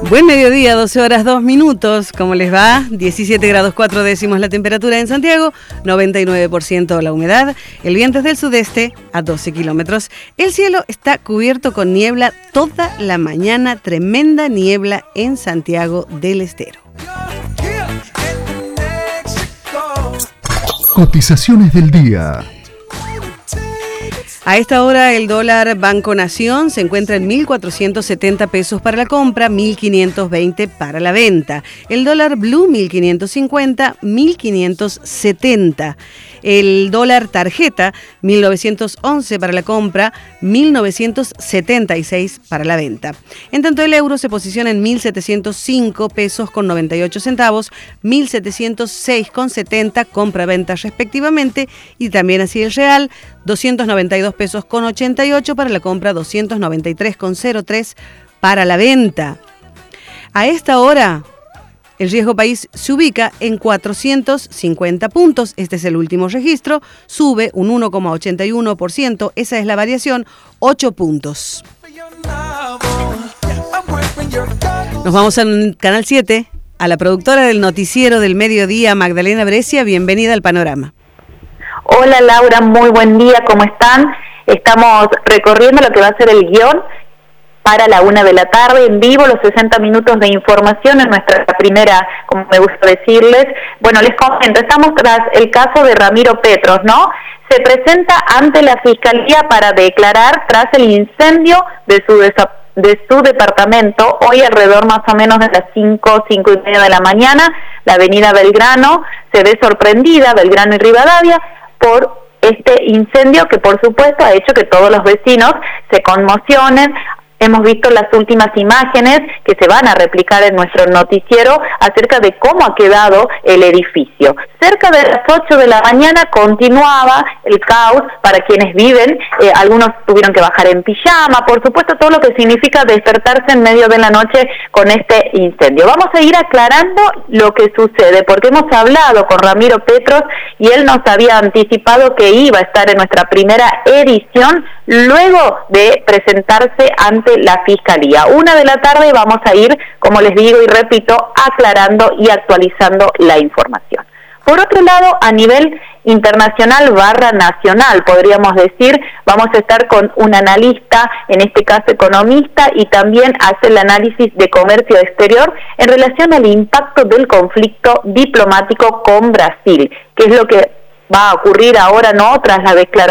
Buen mediodía, 12 horas 2 minutos. ¿Cómo les va? 17 grados 4 décimos la temperatura en Santiago, 99% la humedad, el viento es del sudeste a 12 kilómetros. El cielo está cubierto con niebla toda la mañana, tremenda niebla en Santiago del Estero. Cotizaciones del día. A esta hora el dólar Banco Nación se encuentra en 1.470 pesos para la compra, 1.520 para la venta. El dólar Blue 1.550, 1.570. El dólar tarjeta 1.911 para la compra, 1.976 para la venta. En tanto el euro se posiciona en 1.705 pesos con 98 centavos, 1.706 con 70 compra-venta respectivamente, y también así el real 292 pesos con 88 para la compra, 293 con 03 para la venta. A esta hora el riesgo país se ubica en 450 puntos, este es el último registro, sube un 1,81%, esa es la variación, 8 puntos. Nos vamos al Canal 7, a la productora del noticiero del mediodía, Magdalena Brescia, bienvenida al Panorama. Hola Laura, muy buen día, ¿cómo están? Estamos recorriendo lo que va a ser el guión para la 1 de la tarde, en vivo, los 60 minutos de información en nuestra primera, como me gusta decirles. Bueno, les comento, estamos tras el caso de Ramiro Petros, ¿no? Se presenta ante la Fiscalía para declarar tras el incendio de su departamento, hoy alrededor más o menos de las 5 y media de la mañana. La avenida Belgrano se ve sorprendida, Belgrano y Rivadavia, por este incendio que por supuesto ha hecho que todos los vecinos se conmocionen. Hemos visto las últimas imágenes que se van a replicar en nuestro noticiero acerca de cómo ha quedado el edificio. Cerca de las 8 de la mañana continuaba el caos para quienes viven, algunos tuvieron que bajar en pijama, por supuesto todo lo que significa despertarse en medio de la noche con este incendio. Vamos a ir aclarando lo que sucede, porque hemos hablado con Ramiro Petros y él nos había anticipado que iba a estar en nuestra primera edición luego de presentarse ante la Fiscalía. 1 de la tarde vamos a ir, como les digo y repito, aclarando y actualizando la información. Por otro lado, a nivel internacional / nacional, podríamos decir, vamos a estar con un analista, en este caso economista, y también hace el análisis de comercio exterior en relación al impacto del conflicto diplomático con Brasil, que es lo que va a ocurrir ahora, ¿no?, tras la declaración